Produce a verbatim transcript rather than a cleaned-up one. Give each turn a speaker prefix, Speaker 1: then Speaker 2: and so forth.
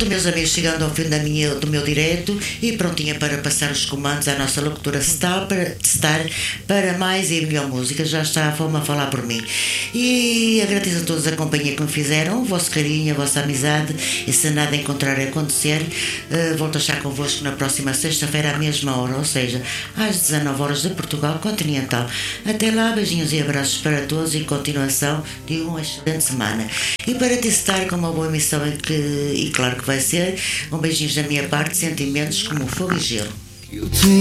Speaker 1: pronto, meus amigos, chegando ao fim da minha, do meu direto e prontinha para passar os comandos à nossa locutora Star para, Star, para mais e melhor música. Já está a fome a falar por mim. E agradeço a todos a companhia que me fizeram, o vosso carinho, a vossa amizade. E se nada encontrar a acontecer, uh, volto a estar convosco na próxima sexta-feira à mesma hora, ou seja, às dezanove horas de Portugal Continental. Até lá, beijinhos e abraços para todos e continuação de uma excelente semana. E para testar com uma boa emissão e, que, e claro que vai ser, um beijinhos da minha parte, sentimentos como fogo e gelo.